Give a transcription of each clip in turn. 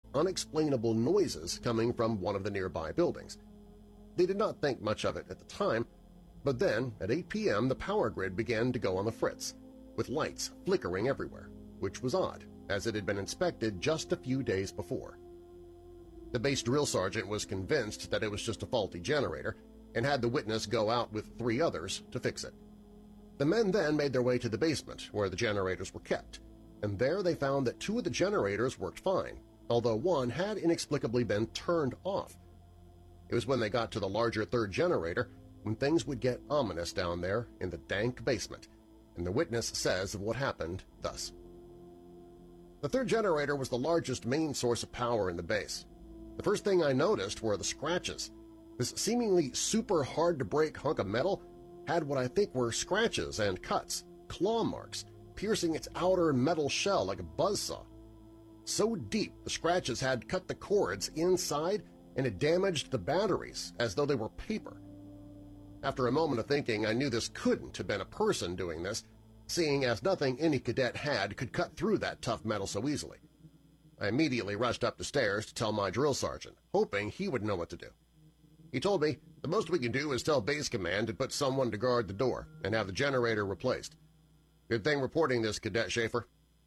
unexplainable noises coming from one of the nearby buildings. They did not think much of it at the time, but then at 8 p.m. the power grid began to go on the fritz, with lights flickering everywhere, which was odd, as it had been inspected just a few days before. The base drill sergeant was convinced that it was just a faulty generator and had the witness go out with 3 others to fix it. The men then made their way to the basement where the generators were kept, and there they found that 2 of the generators worked fine, although one had inexplicably been turned off. It was when they got to the larger 3rd generator when things would get ominous down there in the dank basement, and the witness says of what happened thus. The 3rd generator was the largest main source of power in the base. The first thing I noticed were the scratches. This seemingly super hard-to-break hunk of metal had what I think were scratches and cuts, claw marks, piercing its outer metal shell like a buzzsaw. So deep the scratches had cut the cords inside and had damaged the batteries as though they were paper. After a moment of thinking, I knew this couldn't have been a person doing this, seeing as nothing any cadet had could cut through that tough metal so easily. I immediately rushed up the stairs to tell my drill sergeant, hoping he would know what to do. He told me, "The most we can do is tell base command to put someone to guard the door and have the generator replaced. Good thing reporting this, Cadet Schaefer."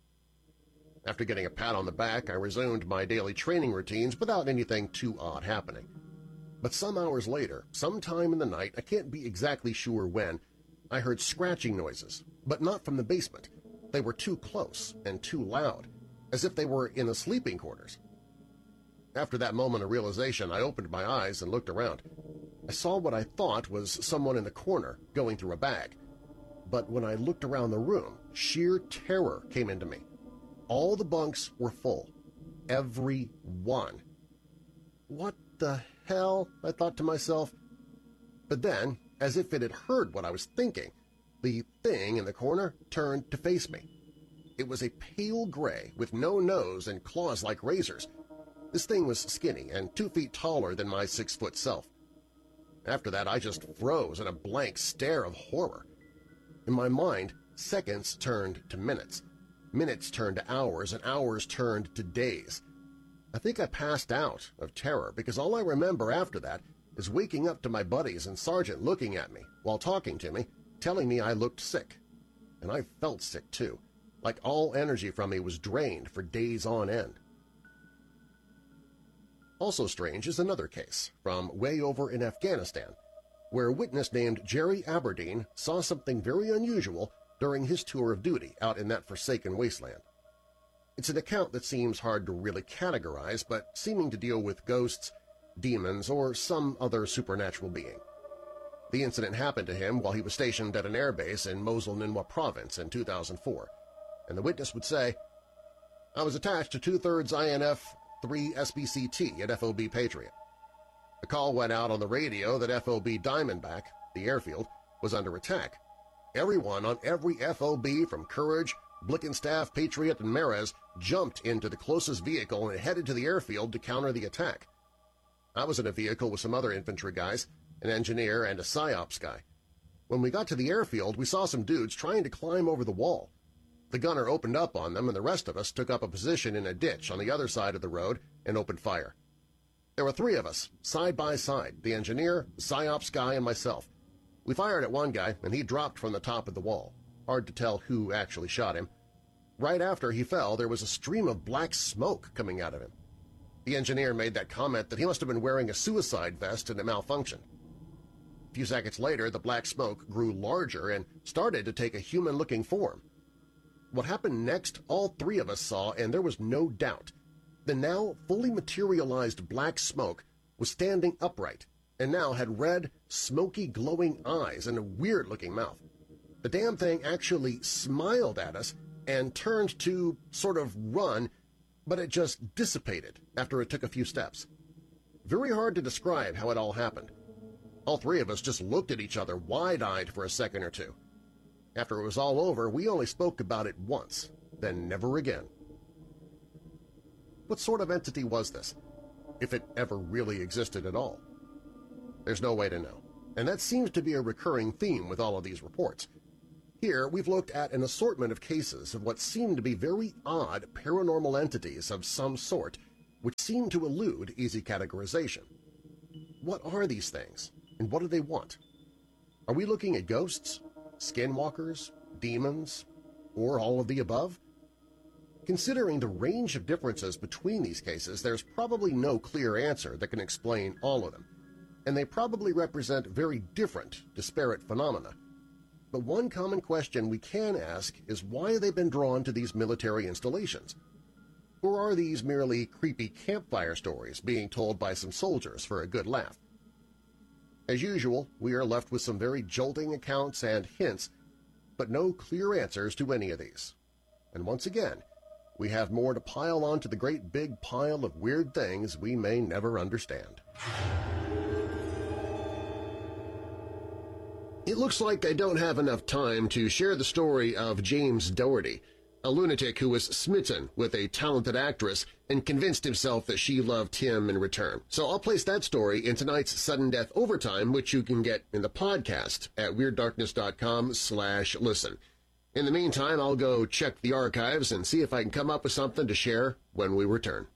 After getting a pat on the back, I resumed my daily training routines without anything too odd happening. But some hours later, sometime in the night, I can't be exactly sure when, I heard scratching noises, but not from the basement. They were too close and too loud, as if they were in the sleeping quarters. After that moment of realization, I opened my eyes and looked around. I saw what I thought was someone in the corner going through a bag. But when I looked around the room, sheer terror came into me. All the bunks were full. Every one. What the hell? I thought to myself. But then, as if it had heard what I was thinking, the thing in the corner turned to face me. It was a pale gray with no nose and claws like razors. This thing was skinny and 2 feet taller than my 6-foot self. After that, I just froze in a blank stare of horror. In my mind, seconds turned to minutes, minutes turned to hours, and hours turned to days. I think I passed out of terror because all I remember after that is waking up to my buddies and Sergeant looking at me while talking to me, telling me I looked sick. And I felt sick too, like all energy from me was drained for days on end. Also strange is another case from way over in Afghanistan, where a witness named Jerry Aberdeen saw something very unusual during his tour of duty out in that forsaken wasteland. It's an account that seems hard to really categorize, but seeming to deal with ghosts, demons, or some other supernatural being. The incident happened to him while he was stationed at an airbase in Mosul-Ninwa province in 2004, and the witness would say, "I was attached to 2/3 INF 3 SBCT at FOB Patriot. A call went out on the radio that FOB Diamondback, the airfield, was under attack. Everyone on every FOB from Courage, Blickenstaff, Patriot, and Mares jumped into the closest vehicle and headed to the airfield to counter the attack. I was in a vehicle with some other infantry guys, an engineer, and a PSYOPS guy. When we got to the airfield, we saw some dudes trying to climb over the wall. The gunner opened up on them, and the rest of us took up a position in a ditch on the other side of the road and opened fire. There were 3 of us, side by side, the engineer, the PSYOPS guy, and myself. We fired at one guy, and he dropped from the top of the wall. Hard to tell who actually shot him. Right after he fell, there was a stream of black smoke coming out of him. The engineer made that comment that he must have been wearing a suicide vest and it malfunctioned. A few seconds later, the black smoke grew larger and started to take a human-looking form. What happened next, all 3 of us saw, and there was no doubt. The now fully materialized black smoke was standing upright and now had red, smoky, glowing eyes and a weird-looking mouth. The damn thing actually smiled at us and turned to sort of run, but it just dissipated after it took a few steps. Very hard to describe how it all happened. All 3 of us just looked at each other wide-eyed for a second or two. After it was all over, we only spoke about it once, then never again. What sort of entity was this, if it ever really existed at all? There's no way to know, and that seems to be a recurring theme with all of these reports. Here we've looked at an assortment of cases of what seem to be very odd paranormal entities of some sort which seem to elude easy categorization. What are these things, and what do they want? Are we looking at ghosts, skinwalkers, demons, or all of the above? Considering the range of differences between these cases, there's probably no clear answer that can explain all of them, and they probably represent very different, disparate phenomena. But one common question we can ask is why they've been drawn to these military installations. Or are these merely creepy campfire stories being told by some soldiers for a good laugh? As usual, we are left with some very jolting accounts and hints, but no clear answers to any of these. And once again, we have more to pile onto the great big pile of weird things we may never understand. It looks like I don't have enough time to share the story of James Doherty, a lunatic who was smitten with a talented actress and convinced himself that she loved him in return. So I'll place that story in tonight's Sudden Death Overtime, which you can get in the podcast at WeirdDarkness.com/listen. In the meantime, I'll go check the archives and see if I can come up with something to share when we return.